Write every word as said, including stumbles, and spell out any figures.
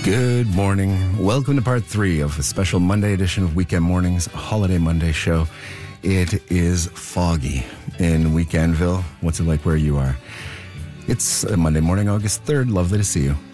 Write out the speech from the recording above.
Good morning. Welcome to part three of a special Monday edition of Weekend Mornings, a holiday Monday show. It is foggy in Weekendville. What's it like where you are? It's a Monday morning, August third. Lovely to see you.